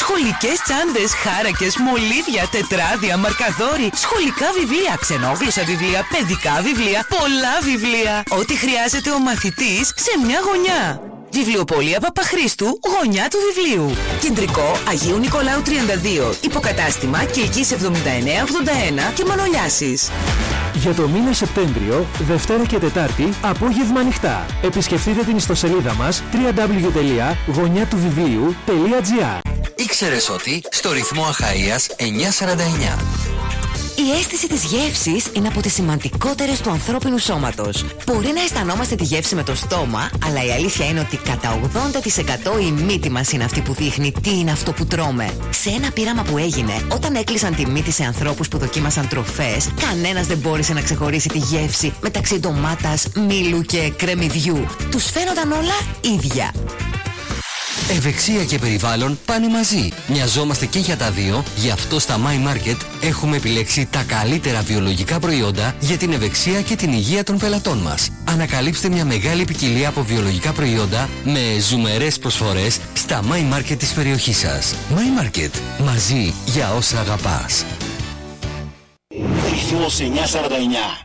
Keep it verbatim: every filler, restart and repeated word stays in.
Σχολικές τσάντες, χάρακες, μολύβια, τετράδια, μαρκαδόροι, σχολικά βιβλία, ξενόγλωσσα βιβλία, παιδικά βιβλία, πολλά βιβλία. Ό,τι χρειάζεται ο μαθητής σε μια γωνιά. Βιβλιοπωλεία Παπαχρήστου, γωνιά του βιβλίου. Κεντρικό Αγίου Νικολάου τριάντα δύο. Υποκατάστημα Κιλκής εβδομήντα εννέα ογδόντα ένα και Μανολιάσης. Για το μήνα Σεπτέμβριο, Δευτέρα και Τετάρτη, απόγευμα ανοιχτά. Επισκεφτείτε την ιστοσελίδα μας double-u double-u double-u τελεία γωνιά του βιβλίου τελεία τζι άρ. Ήξερες ότι στο ρυθμό Αχαΐας εννιακόσια σαράντα εννιά. Η αίσθηση της γεύσης είναι από τις σημαντικότερες του ανθρώπινου σώματος. Μπορεί να αισθανόμαστε τη γεύση με το στόμα, αλλά η αλήθεια είναι ότι κατά ογδόντα τοις εκατό η μύτη μας είναι αυτή που δείχνει τι είναι αυτό που τρώμε. Σε ένα πείραμα που έγινε, όταν έκλεισαν τη μύτη σε ανθρώπους που δοκίμασαν τροφές, κανένας δεν μπόρεσε να ξεχωρίσει τη γεύση μεταξύ ντομάτας, μήλου και κρεμμυδιού. Τους φαίνονταν όλα ίδια. Ευεξία και περιβάλλον πάνε μαζί. Μοιαζόμαστε και για τα δύο, γι' αυτό στα My Market έχουμε επιλέξει τα καλύτερα βιολογικά προϊόντα για την ευεξία και την υγεία των πελατών μας. Ανακαλύψτε μια μεγάλη ποικιλία από βιολογικά προϊόντα με ζουμερές προσφορές στα My Market της περιοχής σας. My Market. Μαζί για όσα αγαπάς. Ρυθμός εννιακόσια σαράντα εννιά.